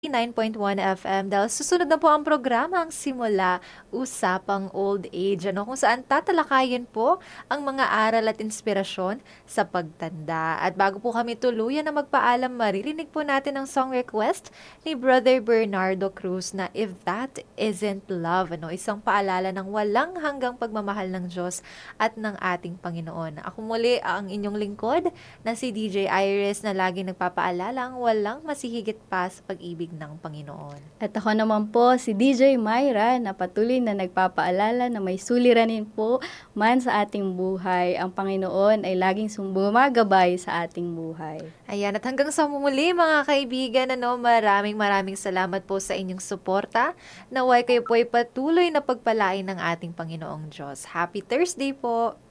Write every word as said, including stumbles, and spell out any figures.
nine point one F M dahil susunod na po ang programang Simula Usapang Old Age, ano, kung saan tatalakayin po ang mga aral at inspirasyon sa pagtanda. At bago po kami tuluyan na magpaalam, maririnig po natin ang song request ni Brother Bernardo Cruz na If That Isn't Love, ano, isang paalala ng walang hanggang pagmamahal ng Diyos at ng ating Panginoon. Ako muli ang inyong lingkod na si D J Iris na laging nagpapaalalang walang masihigit pa sa pag-ibig ng Panginoon. At ako naman po si D J Myra na patuloy na nagpapaalala na may suliranin po man sa ating buhay. Ang Panginoon ay laging sumagabay sa ating buhay. Ayan, at hanggang sa muli mga kaibigan, ano, maraming maraming salamat po sa inyong suporta. Naway kayo po ay patuloy na pagpalain ng ating Panginoong Diyos. Happy Thursday po!